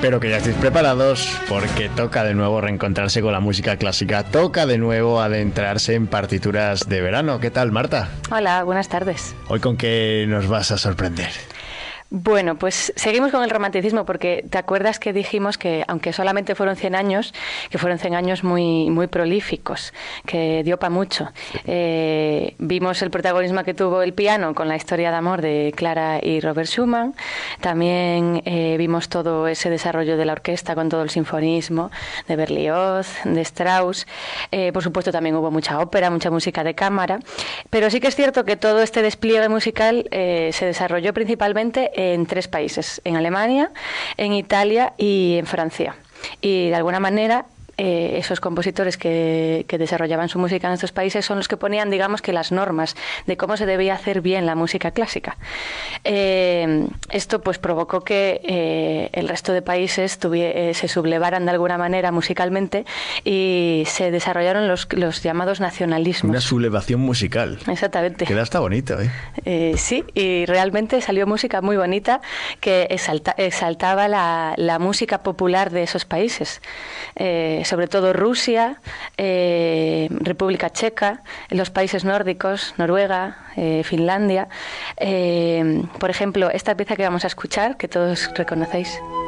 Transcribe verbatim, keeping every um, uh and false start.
Espero que ya estéis preparados porque toca de nuevo reencontrarse con la música clásica, toca de nuevo adentrarse en partituras de verano. ¿Qué tal, Marta? Hola, buenas tardes. ¿Hoy con qué nos vas a sorprender? Bueno, pues seguimos con el romanticismo porque te acuerdas que dijimos que aunque solamente fueron cien años, que fueron cien años muy muy prolíficos, que dio para mucho. Eh, vimos el protagonismo que tuvo el piano con la historia de amor de Clara y Robert Schumann. También eh, vimos todo ese desarrollo de la orquesta con todo el sinfonismo de Berlioz, de Strauss. Eh, por supuesto también hubo mucha ópera, mucha música de cámara. Pero sí que es cierto que todo este despliegue musical eh, se desarrolló principalmente en tres países, en Alemania, en Italia y en Francia. Y de alguna manera eh, esos compositores que, que desarrollaban su música en estos países son los que ponían, digamos, que las normas de cómo se debía hacer bien la música clásica. Eh, esto pues provocó que eh, el resto de países tuvie, eh, se sublevaran de alguna manera musicalmente y se desarrollaron los, los llamados nacionalismos. Una sublevación musical. Exactamente. Queda hasta bonito, ¿eh? Eh, sí, y realmente salió música muy bonita que exalta, exaltaba la, la música popular de esos países, eh, sobre todo Rusia, eh, República Checa, los países nórdicos, Noruega, eh, Finlandia. Eh, por ejemplo, esta pieza que vamos a escuchar, que todos reconocéis.